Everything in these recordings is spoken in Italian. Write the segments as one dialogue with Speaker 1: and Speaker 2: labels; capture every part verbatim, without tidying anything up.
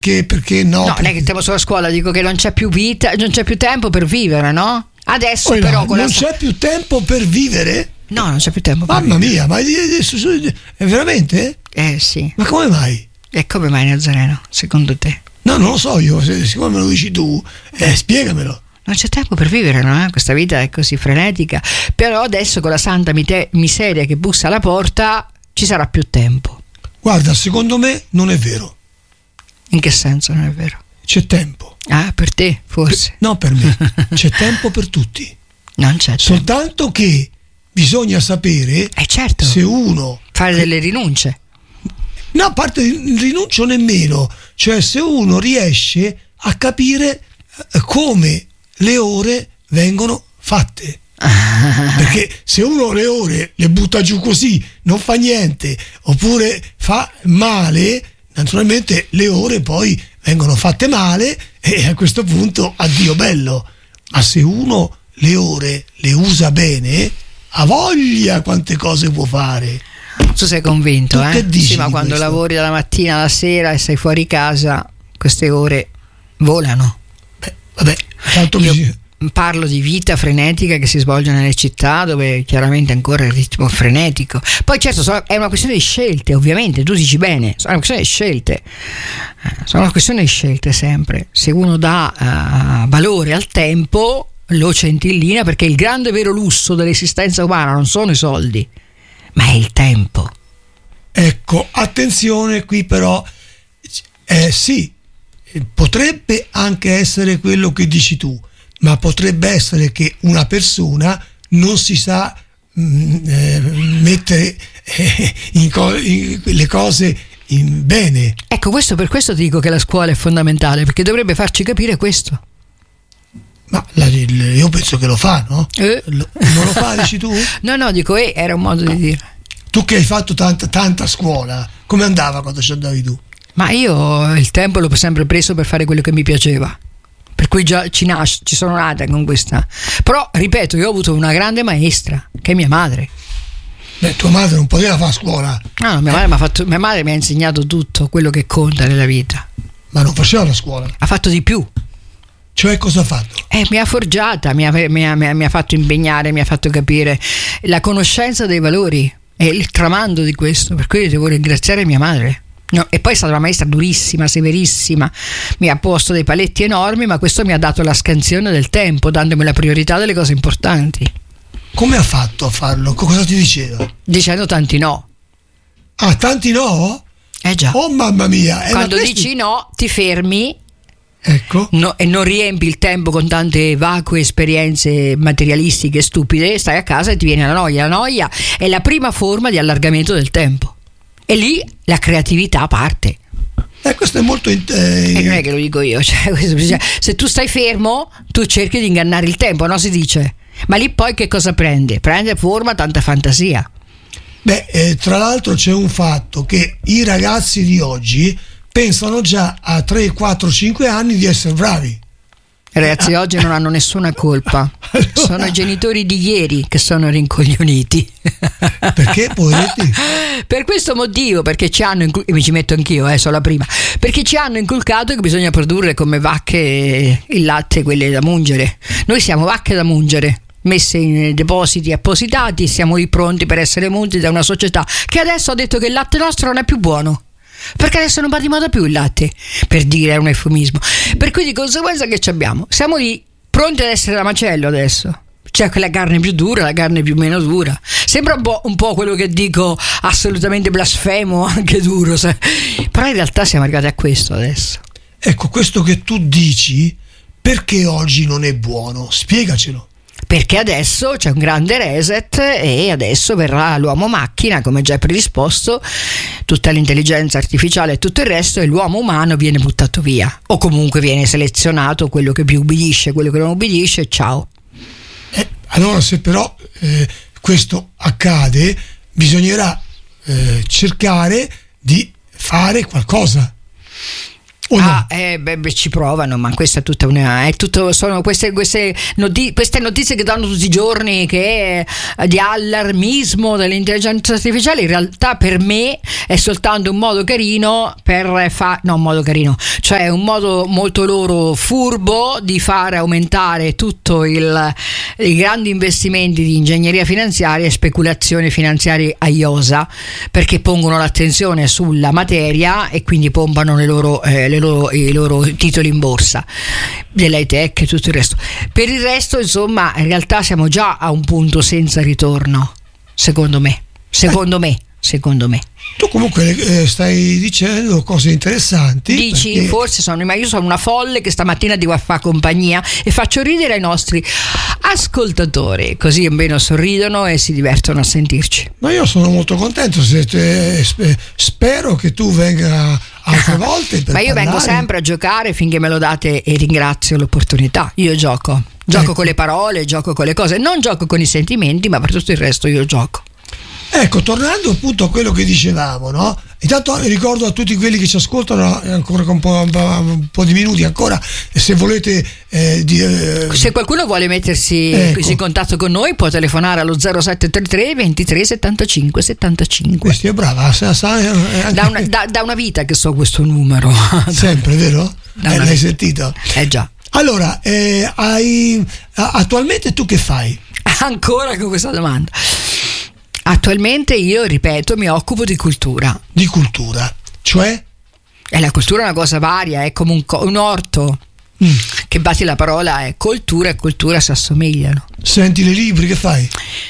Speaker 1: che perché no?
Speaker 2: No,
Speaker 1: perché...
Speaker 2: non è che stiamo sulla scuola, dico che non c'è più vita, non c'è più tempo per vivere, no? Adesso
Speaker 1: Poi
Speaker 2: però
Speaker 1: là,
Speaker 2: con
Speaker 1: non
Speaker 2: la...
Speaker 1: c'è più tempo per vivere?
Speaker 2: No, non c'è più tempo per
Speaker 1: Mamma
Speaker 2: vivere.
Speaker 1: mia, ma è veramente?
Speaker 2: Eh sì.
Speaker 1: Ma come mai?
Speaker 2: E come mai, Nazareno, secondo te?
Speaker 1: No, non lo so io, se, siccome me lo dici tu, eh, spiegamelo.
Speaker 2: Non c'è tempo per vivere, no? Questa vita è così frenetica. Però adesso con la santa mite- miseria che bussa alla porta ci sarà più tempo.
Speaker 1: Guarda, secondo me non è vero.
Speaker 2: In che senso non è vero?
Speaker 1: C'è tempo.
Speaker 2: Ah, per te forse.
Speaker 1: No, per me. C'è tempo per tutti.
Speaker 2: Non c'è tempo.
Speaker 1: Soltanto che bisogna sapere
Speaker 2: Eh certo,
Speaker 1: se uno...
Speaker 2: fare delle rinunce.
Speaker 1: No, a parte il rinuncio nemmeno. Cioè se uno riesce a capire eh, come le ore vengono fatte. Perché se uno le ore le butta giù così, non fa niente, oppure fa male, naturalmente le ore poi vengono fatte male e a questo punto addio bello. Ma se uno le ore le usa bene, ha voglia quante cose può fare.
Speaker 2: Tu sei convinto,
Speaker 1: Tu
Speaker 2: eh?
Speaker 1: che dici
Speaker 2: Sì, ma
Speaker 1: di
Speaker 2: quando
Speaker 1: questo?
Speaker 2: lavori dalla mattina alla sera e sei fuori casa, queste ore volano.
Speaker 1: Beh, vabbè, tanto
Speaker 2: Io
Speaker 1: bisogna...
Speaker 2: parlo di vita frenetica che si svolge nelle città dove chiaramente ancora il ritmo frenetico. Poi certo so- è una questione di scelte, ovviamente, tu dici bene, è una questione di scelte. Eh, Sono una questione di scelte sempre. Se uno dà uh, valore al tempo, lo centillina, perché il grande vero lusso dell'esistenza umana non sono i soldi, ma è il tempo.
Speaker 1: Ecco, attenzione qui però, eh, sì, potrebbe anche essere quello che dici tu, ma potrebbe essere che una persona non si sa mh, eh, mettere eh, in co- in le cose in bene.
Speaker 2: Ecco, questo per questo ti dico che la scuola è fondamentale, perché dovrebbe farci capire questo.
Speaker 1: Ma la- il- io penso che lo fa, no?
Speaker 2: Eh.
Speaker 1: Lo- non lo fa, dici tu?
Speaker 2: No, no, dico, eh, era un modo di dire.
Speaker 1: Tu che hai fatto tanta, tanta scuola, come andava quando ci andavi tu?
Speaker 2: Ma io il tempo l'ho sempre preso per fare quello che mi piaceva, per cui già ci, nas- ci sono nata con questa. Però, ripeto, io ho avuto una grande maestra, che è mia madre.
Speaker 1: Beh, tua madre non poteva fare scuola,
Speaker 2: No, no, mia, madre m'ha fatto, mia madre mi ha insegnato tutto quello che conta nella vita.
Speaker 1: ma non faceva la scuola.
Speaker 2: Ha fatto di più.
Speaker 1: Cioè, cosa ha fatto?
Speaker 2: Eh, mi ha forgiata, mi ha, mi ha- mi ha- mi ha fatto impegnare, mi ha fatto capire la conoscenza dei valori e il tramando di questo, per cui devo ringraziare mia madre. No, e poi è stata una maestra durissima, severissima, mi ha posto dei paletti enormi, ma questo mi ha dato la scansione del tempo, dandomi la priorità delle cose importanti,
Speaker 1: Come ha fatto a farlo? Cosa ti diceva?
Speaker 2: dicendo tanti no.
Speaker 1: Ah, tanti no?
Speaker 2: Eh già,
Speaker 1: Oh mamma mia! eh, ma
Speaker 2: quando
Speaker 1: questi-
Speaker 2: dici no ti fermi.
Speaker 1: Ecco,
Speaker 2: No, e non riempi il tempo con tante vacue esperienze materialistiche stupide, stai a casa e ti viene la noia. La noia è la prima forma di allargamento del tempo e lì la creatività parte.
Speaker 1: eh, questo è molto... in- eh,
Speaker 2: E non è che lo dico io, cioè, questo bisogna- se tu stai fermo tu cerchi di ingannare il tempo, no? Si dice, ma lì poi che cosa prende? Prende forma tanta fantasia.
Speaker 1: Beh, eh, tra l'altro c'è un fatto che i ragazzi di oggi pensano già a tre, quattro, cinque anni di essere bravi.
Speaker 2: I ragazzi oggi non hanno nessuna colpa,
Speaker 1: Allora-
Speaker 2: sono i genitori di ieri che sono rincoglioniti.
Speaker 1: Perché, poveretti?
Speaker 2: Per questo motivo, perché ci hanno incul- e mi ci metto anch'io, eh, sono la prima, perché ci hanno inculcato che bisogna produrre come vacche il latte, quelle da mungere. Noi siamo vacche da mungere, messe in depositi appositati, siamo lì pronti per essere munti da una società che adesso ha detto che il latte nostro non è più buono, perché adesso non va di moda più il latte, per dire, è un eufemismo. Per cui di conseguenza che ci abbiamo? Siamo lì pronti ad essere da macello adesso. C'è quella carne più dura, la carne più meno dura. Sembra un po', un po' quello che dico, assolutamente blasfemo, anche duro, sai? Però in realtà siamo arrivati a questo adesso.
Speaker 1: Ecco, questo che tu dici, perché oggi non è buono? Spiegacelo.
Speaker 2: Perché adesso c'è un grande reset e adesso verrà l'uomo macchina, come già è predisposto, tutta l'intelligenza artificiale e tutto il resto, e l'uomo umano viene buttato via, o comunque viene selezionato quello che più ubbidisce, quello che non ubbidisce, ciao.
Speaker 1: Eh, allora, se però eh, questo accade, bisognerà eh, cercare di fare qualcosa. O no?
Speaker 2: Ah, eh, beh, beh, ci provano, ma questa è tutta una. È tutto, sono queste, queste, noti- queste notizie che danno tutti i giorni che è di allarmismo dell'intelligenza artificiale. In realtà, per me è soltanto un modo carino per fare. No, un modo carino, cioè un modo molto loro furbo di fare aumentare tutto il, i grandi investimenti di ingegneria finanziaria e speculazione finanziaria a iosa, perché pongono l'attenzione sulla materia e quindi pompano le loro. Eh, le Loro, i loro titoli in borsa dell'high tech e tutto il resto. Per il resto, insomma, in realtà siamo già a un punto senza ritorno, secondo me secondo eh. me secondo me
Speaker 1: Tu comunque eh, stai dicendo cose interessanti.
Speaker 2: Dici,
Speaker 1: perché...
Speaker 2: forse sono, ma io sono una folle che stamattina devo fare compagnia e faccio ridere ai nostri ascoltatori, così almeno sorridono e si divertono a sentirci.
Speaker 1: Ma io sono molto contento, se te, spero che tu venga altre volte per
Speaker 2: ma io
Speaker 1: parlare.
Speaker 2: vengo sempre a giocare finché me lo date e ringrazio l'opportunità. Io gioco gioco ecco. con le parole, gioco con le cose, non gioco con i sentimenti, ma per tutto il resto io gioco.
Speaker 1: Ecco, tornando appunto a quello che dicevamo, no? Intanto ricordo a tutti quelli che ci ascoltano ancora con un po', un po' di minuti ancora, se volete eh, di, eh,
Speaker 2: se qualcuno vuole mettersi
Speaker 1: ecco.
Speaker 2: in contatto con noi può telefonare allo zero sette tre tre ventitré settantacinque settantacinque.
Speaker 1: Questi è brava, sa, sa, anche...
Speaker 2: da, una, da, da una vita che so questo numero.
Speaker 1: Sempre, vero? Eh, l'hai sentito?
Speaker 2: Eh già.
Speaker 1: Allora, eh, hai, attualmente tu che fai?
Speaker 2: Ancora con questa domanda. Attualmente io, ripeto, mi occupo di cultura.
Speaker 1: Di cultura, cioè?
Speaker 2: E la cultura è una cosa varia, è come un, co- un orto. Mm. Che batti la parola è cultura e cultura si assomigliano.
Speaker 1: Senti le libri, che fai?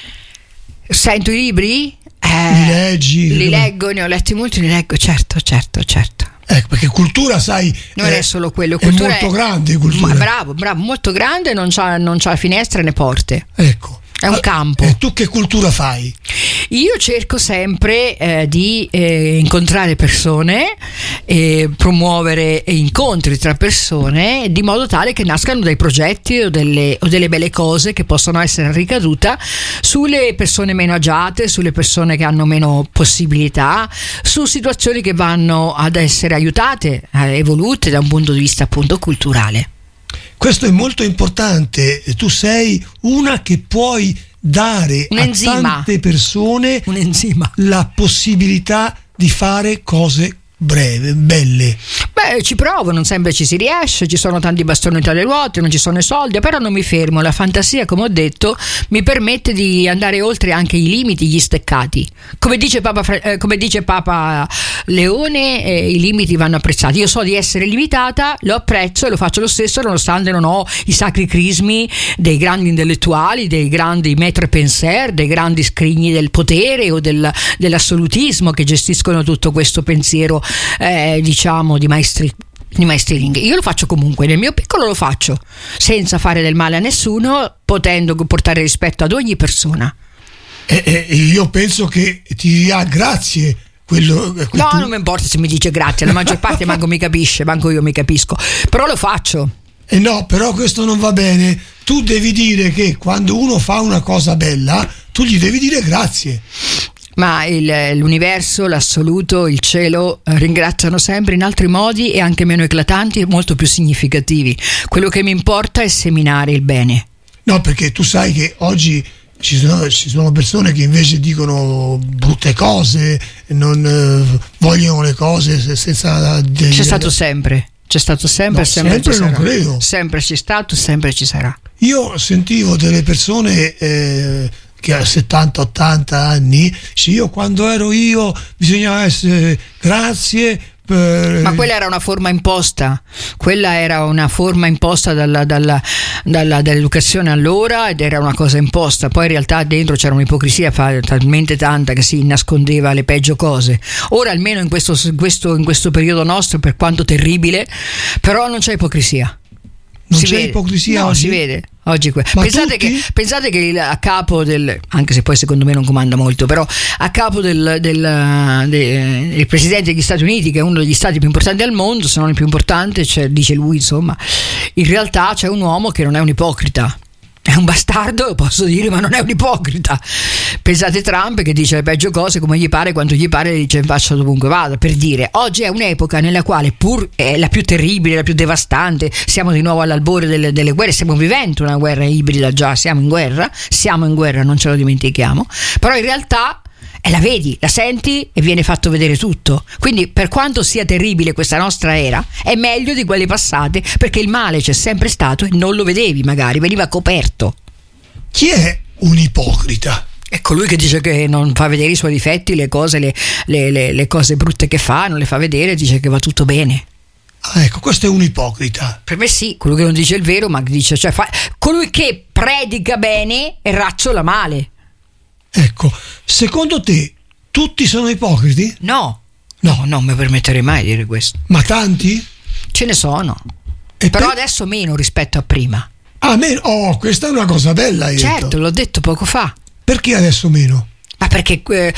Speaker 2: Sento i libri? Eh,
Speaker 1: li leggi?
Speaker 2: Li leggo, ne ho letti molti, li leggo, certo, certo, certo.
Speaker 1: Ecco, perché cultura, sai,
Speaker 2: non
Speaker 1: è,
Speaker 2: è solo quello, cultura
Speaker 1: è molto
Speaker 2: è,
Speaker 1: grande. Cultura.
Speaker 2: Ma bravo, bravo, molto grande, non c'ha, non c'ha finestre né porte.
Speaker 1: Ecco.
Speaker 2: È un campo.
Speaker 1: E tu che cultura fai?
Speaker 2: Io cerco sempre eh, di eh, incontrare persone, eh, promuovere incontri tra persone, di modo tale che nascano dei progetti o delle, o delle belle cose che possono essere ricadute sulle persone meno agiate, sulle persone che hanno meno possibilità, su situazioni che vanno ad essere aiutate, eh, evolute da un punto di vista appunto culturale.
Speaker 1: Questo è molto importante, tu sei una che puoi dare
Speaker 2: un
Speaker 1: a
Speaker 2: enzima.
Speaker 1: tante persone
Speaker 2: un enzima.
Speaker 1: la possibilità di fare cose breve, belle.
Speaker 2: Beh, ci provo, non sempre ci si riesce, ci sono tanti bastoni tra le ruote, non ci sono i soldi, però non mi fermo, la fantasia, come ho detto, mi permette di andare oltre anche i limiti, gli steccati. Come dice Papa, eh, come dice Papa Leone, eh, i limiti vanno apprezzati. Io so di essere limitata, lo apprezzo e lo faccio lo stesso, nonostante non ho i sacri crismi dei grandi intellettuali, dei grandi maître penseur, dei grandi scrigni del potere o del, dell'assolutismo che gestiscono tutto questo pensiero, eh, diciamo, di maestri di maestri. Io lo faccio comunque, nel mio piccolo lo faccio, senza fare del male a nessuno, potendo portare rispetto ad ogni persona.
Speaker 1: E, e io penso che ti dirà grazie quello, quel
Speaker 2: no,
Speaker 1: tu...
Speaker 2: non mi importa se mi dice grazie, la maggior parte manco mi capisce, manco io mi capisco, però lo faccio.
Speaker 1: E no, però questo non va bene. Tu devi dire che quando uno fa una cosa bella, tu gli devi dire grazie.
Speaker 2: Ma il, l'universo, l'assoluto, il cielo eh, ringraziano sempre in altri modi e anche meno eclatanti e molto più significativi. Quello che mi importa è seminare il bene.
Speaker 1: No, perché tu sai che oggi ci sono, ci sono persone che invece dicono brutte cose, non eh, vogliono le cose senza... Dei...
Speaker 2: C'è stato sempre. C'è stato sempre,
Speaker 1: no,
Speaker 2: sempre,
Speaker 1: sempre
Speaker 2: ci
Speaker 1: non
Speaker 2: sarà.
Speaker 1: credo.
Speaker 2: Sempre c'è stato, sempre ci sarà.
Speaker 1: Io sentivo delle persone eh, che a settanta ottanta anni, sì, io quando ero io bisognava essere grazie per...
Speaker 2: Ma quella era una forma imposta, quella era una forma imposta dalla, dalla, dalla, dall'educazione allora, ed era una cosa imposta. Poi in realtà dentro c'era un'ipocrisia talmente tanta che si nascondeva le peggio cose. Ora almeno in questo, questo, in questo periodo nostro, per quanto terribile, però non c'è ipocrisia.
Speaker 1: Non
Speaker 2: si
Speaker 1: c'è
Speaker 2: vede.
Speaker 1: ipocrisia
Speaker 2: no,
Speaker 1: oggi?
Speaker 2: si vede oggi. Que-
Speaker 1: Ma
Speaker 2: pensate
Speaker 1: tutti?
Speaker 2: che, pensate che il, a capo del, anche se poi secondo me non comanda molto, però a capo del, del, del, del presidente degli Stati Uniti, che è uno degli stati più importanti al mondo, se non il più importante, cioè, dice lui, insomma, in realtà c'è un uomo che non è un ipocrita. È un bastardo, posso dire, ma non è un ipocrita. Pensate Trump che dice le peggio cose come gli pare, quando gli pare, le dice in faccia dovunque vada. Per dire, oggi è un'epoca nella quale, pur è la più terribile, la più devastante, siamo di nuovo all'albore delle, delle guerre, stiamo vivendo una guerra ibrida già, siamo in guerra, siamo in guerra, non ce lo dimentichiamo, però in realtà e la vedi, la senti e viene fatto vedere tutto. Quindi per quanto sia terribile questa nostra era, è meglio di quelle passate, perché il male c'è sempre stato e non lo vedevi, magari veniva coperto.
Speaker 1: Chi è un ipocrita?
Speaker 2: È colui che dice che non fa vedere i suoi difetti, le cose, le, le, le, le cose brutte che fa, non le fa vedere, dice che va tutto bene.
Speaker 1: Ah, ecco, questo è un ipocrita.
Speaker 2: Per me sì, colui che non dice il vero, ma dice, cioè fa, colui che predica bene e razzola male.
Speaker 1: Ecco, secondo te tutti sono ipocriti?
Speaker 2: No, no, non mi permetterei mai di dire questo.
Speaker 1: Ma tanti?
Speaker 2: Ce ne sono,
Speaker 1: e
Speaker 2: però
Speaker 1: per...
Speaker 2: adesso meno rispetto a prima.
Speaker 1: Ah, meno? Oh, questa è una cosa bella, hai
Speaker 2: certo,
Speaker 1: detto.
Speaker 2: L'ho detto poco fa.
Speaker 1: Perché adesso meno?
Speaker 2: Ma perché eh,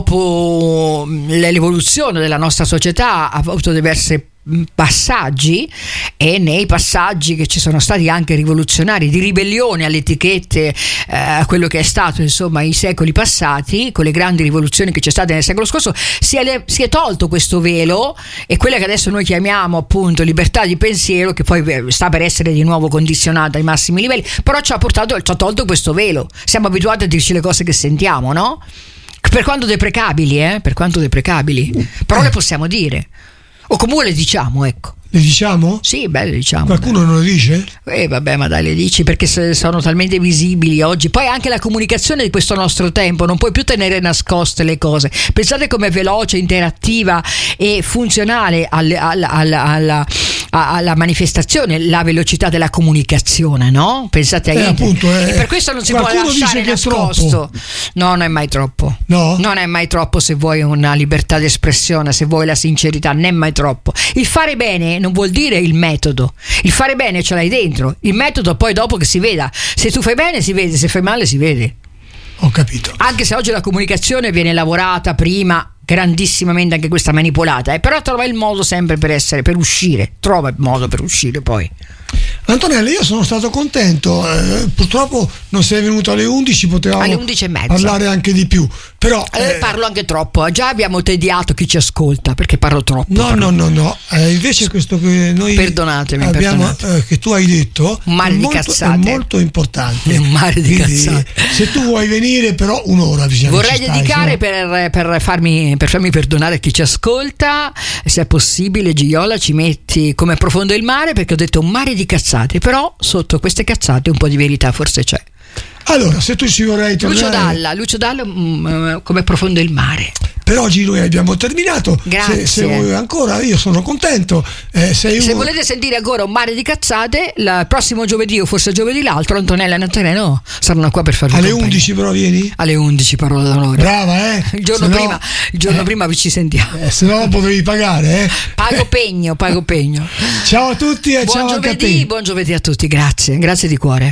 Speaker 2: dopo l'evoluzione della nostra società ha avuto diverse passaggi, e nei passaggi che ci sono stati anche rivoluzionari, di ribellione alle etichette, eh, a quello che è stato insomma i secoli passati, con le grandi rivoluzioni che c'è state nel secolo scorso, si è, si è tolto questo velo, e quella che adesso noi chiamiamo appunto libertà di pensiero, che poi sta per essere di nuovo condizionata ai massimi livelli, però ci ha portato, ci ha tolto questo velo. Siamo abituati a dirci le cose che sentiamo, no? Per quanto deprecabili, eh? Per quanto deprecabili, però le possiamo dire. O comunque le diciamo, ecco.
Speaker 1: Le diciamo?
Speaker 2: Sì, beh, le diciamo.
Speaker 1: Qualcuno
Speaker 2: beh.
Speaker 1: non lo dice?
Speaker 2: Eh vabbè, ma dai, le dici perché sono talmente visibili oggi. Poi anche la comunicazione di questo nostro tempo, non puoi più tenere nascoste le cose. Pensate com'è veloce, interattiva e funzionale alla, alla, alla, alla, alla manifestazione la velocità della comunicazione, no? Pensate a
Speaker 1: eh, appunto, eh,
Speaker 2: e per questo non si può lasciare nascosto. No, non è mai troppo.
Speaker 1: No?
Speaker 2: Non è mai troppo se vuoi una libertà d'espressione, se vuoi la sincerità, non è mai troppo. Il fare bene non vuol dire il metodo. Il fare bene ce l'hai dentro, il metodo poi dopo che si veda. Se tu fai bene si vede, se fai male si vede.
Speaker 1: Ho capito.
Speaker 2: Anche se oggi la comunicazione viene lavorata prima grandissimamente, anche questa manipolata, eh, però trova il modo sempre per essere, per uscire, trova il modo per uscire poi.
Speaker 1: Antonella, io sono stato contento, eh, purtroppo non sei venuto alle undici, potevamo
Speaker 2: alle undici e mezza
Speaker 1: parlare anche di più, però
Speaker 2: eh,
Speaker 1: eh,
Speaker 2: parlo anche troppo, già abbiamo tediato chi ci ascolta perché parlo troppo.
Speaker 1: No,
Speaker 2: parlo.
Speaker 1: no, no, no, eh, invece questo che noi
Speaker 2: perdonatemi,
Speaker 1: abbiamo,
Speaker 2: perdonatemi.
Speaker 1: Eh, che tu hai detto
Speaker 2: un mare
Speaker 1: è
Speaker 2: di
Speaker 1: molto,
Speaker 2: cazzate,
Speaker 1: è molto importante.
Speaker 2: È un mare di
Speaker 1: Quindi,
Speaker 2: cazzate.
Speaker 1: Se tu vuoi venire, però un'ora bisogna.
Speaker 2: Vorrei
Speaker 1: stai,
Speaker 2: dedicare
Speaker 1: no?
Speaker 2: per, per, farmi, per farmi perdonare chi ci ascolta, se è possibile, Gioiola, ci metti come profondo il mare, perché ho detto un mare di cazzate, però sotto queste cazzate un po' di verità forse c'è.
Speaker 1: Allora, se tu ci vorrai tornare,
Speaker 2: Lucio Dalla, Lucio Dalla mm, come profondo il mare.
Speaker 1: Per oggi noi abbiamo terminato.
Speaker 2: Grazie.
Speaker 1: Se, se vuoi ancora, io sono contento. Eh, sei
Speaker 2: se
Speaker 1: uno...
Speaker 2: volete sentire ancora un mare di cazzate, il prossimo giovedì o forse giovedì l'altro, Antonella e Natalino saranno qua per farvi
Speaker 1: alle
Speaker 2: compagnia.
Speaker 1: undici però vieni?
Speaker 2: Alle undici, parola d'onore.
Speaker 1: Brava, eh?
Speaker 2: Il giorno
Speaker 1: se
Speaker 2: prima,
Speaker 1: no,
Speaker 2: il giorno
Speaker 1: eh,
Speaker 2: prima ci sentiamo.
Speaker 1: Eh, se no potevi pagare, eh?
Speaker 2: Pago pegno, pago pegno.
Speaker 1: Ciao a tutti e
Speaker 2: buon
Speaker 1: ciao
Speaker 2: giovedì,
Speaker 1: anche a te.
Speaker 2: buon giovedì a tutti, grazie, grazie di cuore.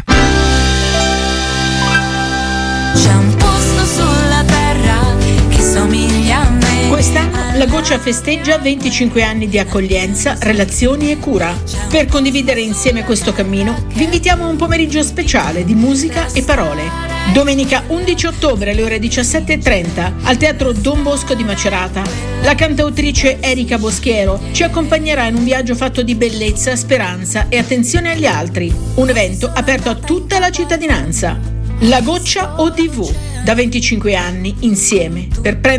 Speaker 3: C'è un posto sulla terra che somiglia a me.
Speaker 4: Quest'anno la Goccia festeggia venticinque anni di accoglienza, relazioni e cura. Per condividere insieme questo cammino, vi invitiamo a un pomeriggio speciale di musica e parole. Domenica undici ottobre alle ore diciassette e trenta al Teatro Don Bosco di Macerata. La cantautrice Erika Boschiero ci accompagnerà in un viaggio fatto di bellezza, speranza e attenzione agli altri. Un evento aperto a tutta la cittadinanza. La Goccia O D V, da venticinque anni insieme per prendere